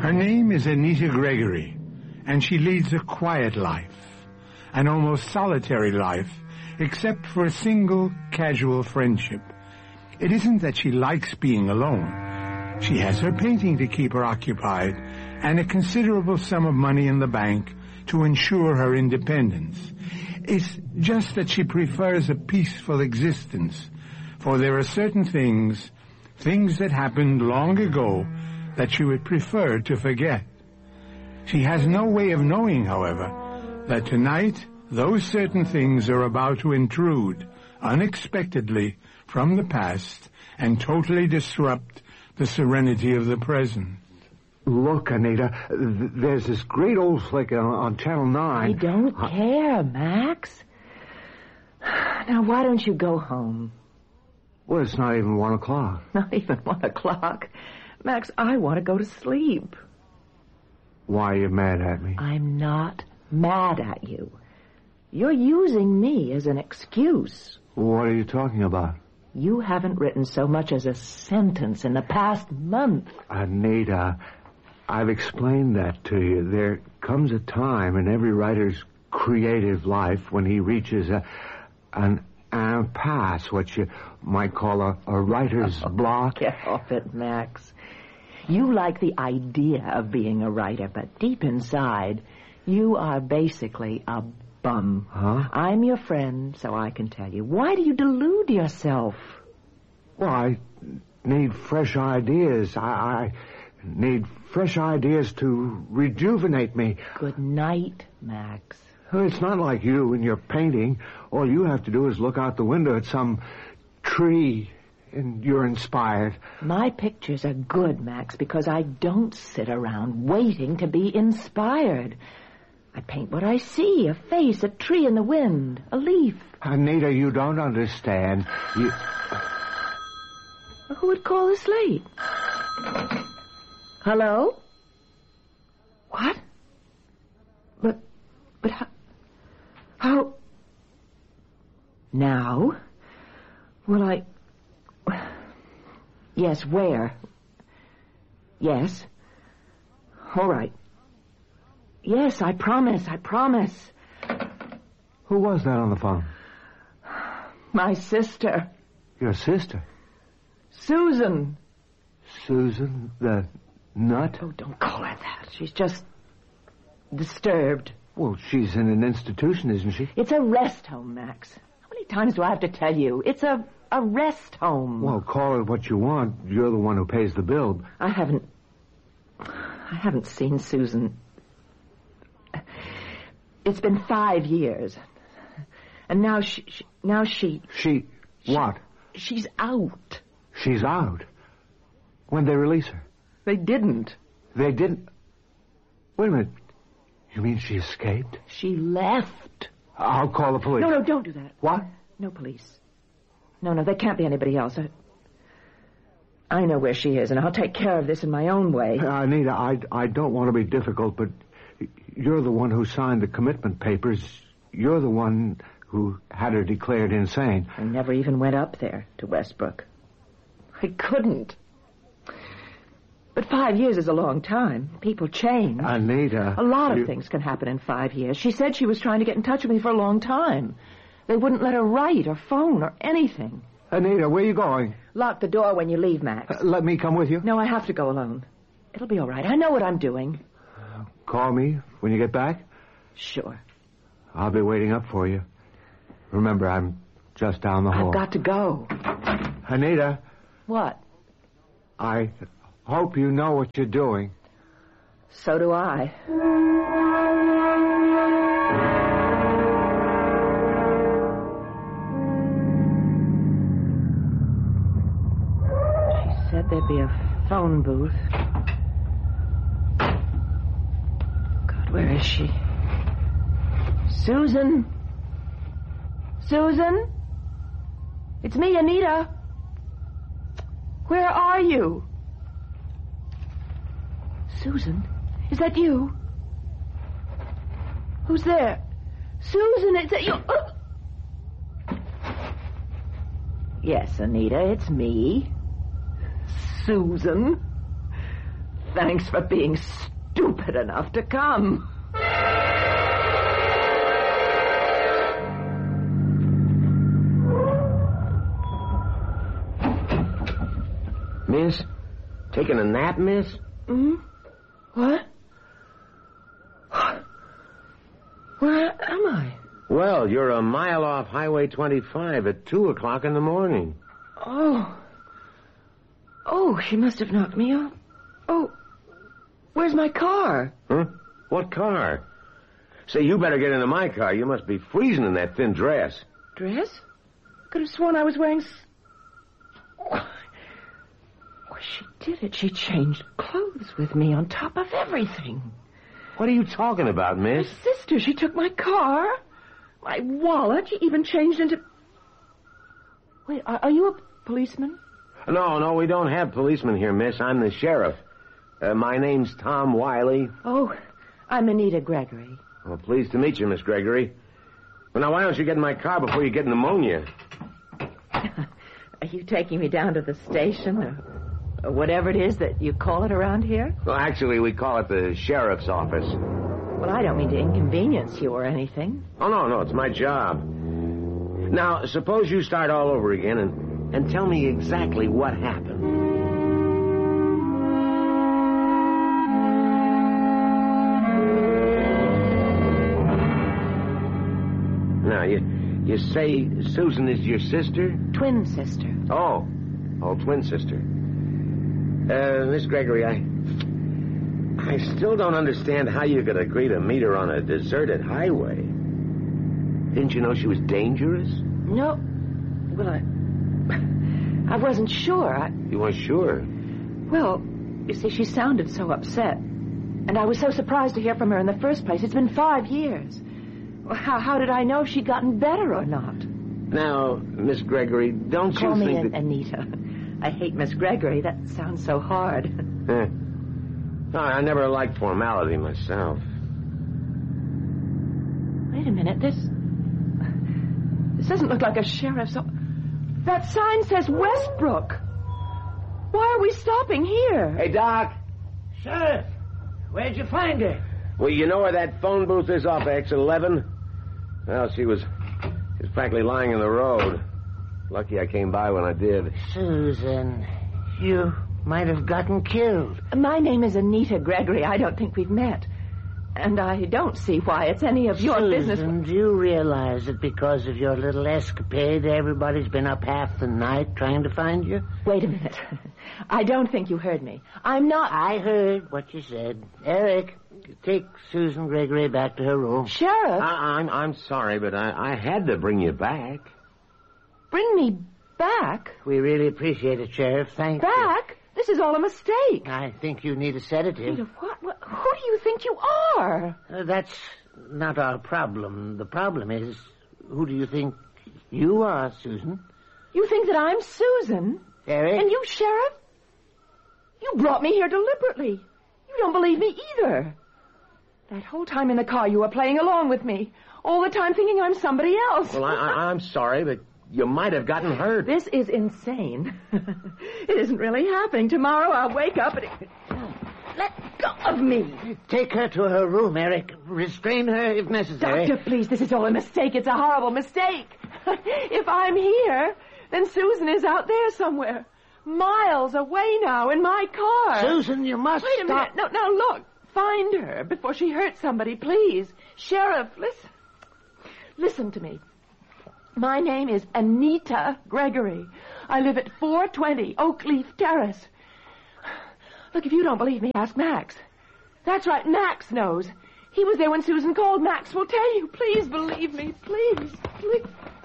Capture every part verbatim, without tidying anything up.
Her name is Anita Gregory, and she leads a quiet life, an almost solitary life, except for a single casual friendship. It isn't that she likes being alone. She has her painting to keep her occupied and a considerable sum of money in the bank to ensure her independence. It's just that she prefers a peaceful existence, for there are certain things, things that happened long ago, that she would prefer to forget. She has no way of knowing, however, that tonight those certain things are about to intrude unexpectedly from the past and totally disrupt the serenity of the present. Look, Anita, th- there's this great old flick on, on Channel nine. I don't I... care, Max. Now, why don't you go home? Well, it's not even one o'clock. Not even one o'clock. Max, I want to go to sleep. Why are you mad at me? I'm not mad at you. You're using me as an excuse. What are you talking about? You haven't written so much as a sentence in the past month. Anita, I've explained that to you. There comes a time in every writer's creative life when he reaches a, an impasse, what you might call a, a writer's oh, block. Get off it, Max. You like the idea of being a writer, but deep inside, you are basically a bum. Huh? I'm your friend, so I can tell you. Why do you delude yourself? Well, I need fresh ideas. I, I need fresh ideas to rejuvenate me. Good night, Max. It's not like you and your painting. All you have to do is look out the window at some tree, and you're inspired. My pictures are good, Max, because I don't sit around waiting to be inspired. I paint what I see, a face, a tree in the wind, a leaf. Anita, you don't understand. You... Who would call this late? Hello? What? But, but how... How... Now? Well, I... Yes, where? Yes. All right. Yes, I promise, I promise. Who was that on the phone? My sister. Your sister? Susan. Susan, the nut? Oh, don't call her that. She's just disturbed. Well, she's in an institution, isn't she? It's a rest home, Max. How many times do I have to tell you? It's a, a rest home. Well, call it what you want. You're the one who pays the bill. I haven't... I haven't seen Susan. It's been five years. And now she... she now she... She... what? She, she's out. She's out? When'd they release her? They didn't. They didn't? Wait a minute. You mean she escaped? She left. I'll call the police. No, no, don't do that. What? No police. No, no, there can't be anybody else. I, I know where she is, and I'll take care of this in my own way. Uh, Anita, I, I don't want to be difficult, but you're the one who signed the commitment papers. You're the one who had her declared insane. I never even went up there to Westbrook. I couldn't. But five years is a long time. People change. Anita... A lot of you... things can happen in five years. She said she was trying to get in touch with me for a long time. They wouldn't let her write or phone or anything. Anita, where are you going? Lock the door when you leave, Max. Uh, let me come with you? No, I have to go alone. It'll be all right. I know what I'm doing. Uh, call me when you get back? Sure. I'll be waiting up for you. Remember, I'm just down the hall. I've got to go. Anita. What? I hope you know what you're doing. So do I. She said there'd be a phone booth. God, where is she? Susan? Susan? It's me, Anita. Where are you? Susan? Is that you? Who's there? Susan, is that you? Oh. Yes, Anita, it's me. Susan. Thanks for being stupid enough to come. Miss? Taking a nap, miss? Hmm? What? Where am I? Well, you're a mile off Highway twenty-five at two o'clock in the morning. Oh. Oh, she must have knocked me off. Oh, where's my car? Huh? What car? Say, you better get into my car. You must be freezing in that thin dress. Dress? Could have sworn I was wearing... S- oh, she did it. She changed clothes with me on top of everything. What are you talking about, miss? My sister, she took my car, my wallet. She even changed into... Wait, are, are you a policeman? No, no, we don't have policemen here, miss. I'm the sheriff. Uh, my name's Tom Wiley. Oh, I'm Anita Gregory. Well, pleased to meet you, Miss Gregory. Well, now, why don't you get in my car before you get pneumonia? Are you taking me down to the station, or, or whatever it is that you call it around here? Well, actually, we call it the sheriff's office. Well, I don't mean to inconvenience you or anything. Oh, no, no, it's my job. Now, suppose you start all over again and, and tell me exactly what happened. Now, you, you say Susan is your sister? Twin sister. Oh, oh, twin sister. Uh, Miss Gregory, I... I still don't understand how you could agree to meet her on a deserted highway. Didn't you know she was dangerous? No. Well, I... I wasn't sure. I... You weren't sure? Well, you see, she sounded so upset. And I was so surprised to hear from her in the first place. It's been five years. Well, how, how did I know she'd gotten better or not? Now, Miss Gregory, don't Call you me think An- that... Anita. I hate Miss Gregory. That sounds so hard. Eh. No, I never liked formality myself. Wait a minute. This... This doesn't look like a sheriff's... O- that sign says Westbrook. Why are we stopping here? Hey, Doc. Sheriff, where'd you find her? Well, you know where that phone booth is off exit eleven? Well, she was... She was practically lying in the road. Lucky I came by when I did. Susan, you might have gotten killed. My name is Anita Gregory. I don't think we've met. And I don't see why it's any of your Susan, business. do you realize that because of your little escapade, everybody's been up half the night trying to find you? Wait a minute. I don't think you heard me. I'm not... I heard what you said. Eric, take Susan Gregory back to her room. Sheriff, I, I'm I'm sorry, but I, I had to bring you back. bring me back. We really appreciate it, Sheriff. Thank Back? This is all a mistake. you. I think you need a sedative. Peter, what, what? Who do you think you are? Uh, that's not our problem. The problem is, who do you think you are, Susan? You think that I'm Susan? Eric? And you, Sheriff? You brought me here deliberately. You don't believe me either. That whole time in the car you were playing along with me. All the time thinking I'm somebody else. Well, I, I, I'm sorry, but you might have gotten hurt. This is insane. It isn't really happening. Tomorrow I'll wake up and... It... Let go of me. Take her to her room, Eric. Restrain her if necessary. Doctor, please, this is all a mistake. It's a horrible mistake. If I'm here, then Susan is out there somewhere. Miles away now in my car. Susan, you must Wait a stop. minute. No, no, look. Find her before she hurts somebody, please. Sheriff, listen. Listen to me. My name is Anita Gregory. I live at four twenty Oakleaf Terrace. Look, if you don't believe me, ask Max. That's right, Max knows. He was there when Susan called. Max will tell you. Please believe me. Please. Please.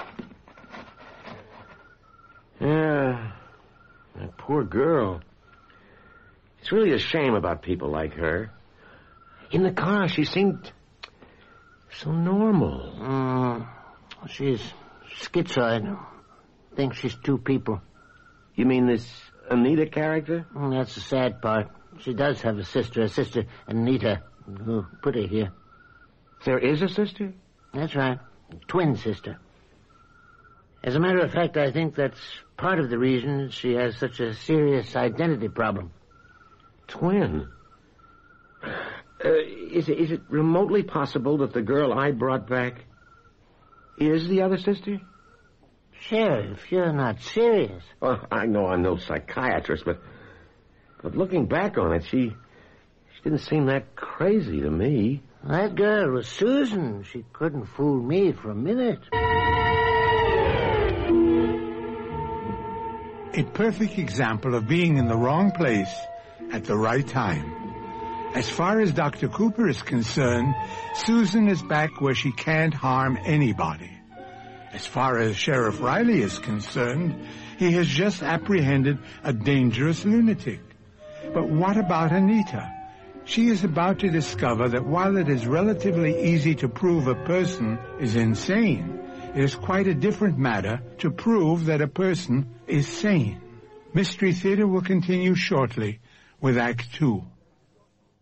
Yeah, that poor girl. It's really a shame about people like her. In the car, she seemed so normal. Mm, she's schizoid. Thinks she's two people. You mean this Anita character? Mm, that's the sad part. She does have a sister, a sister, Anita, who put her here. There is a sister? That's right. Twin sister. As a matter of fact, I think that's part of the reason she has such a serious identity problem. twin. Uh, is, it, is it remotely possible that the girl I brought back is the other sister? Sheriff, you're not serious. Well, I know I'm no psychiatrist, but but looking back on it, she she didn't seem that crazy to me. That girl was Susan. She couldn't fool me for a minute. A perfect example of being in the wrong place at the right time. As far as Doctor Cooper is concerned, Susan is back where she can't harm anybody. As far as Sheriff Riley is concerned, he has just apprehended a dangerous lunatic. But what about Anita? She is about to discover that while it is relatively easy to prove a person is insane, it is quite a different matter to prove that a person is sane. Mystery Theater will continue shortly with Act Two.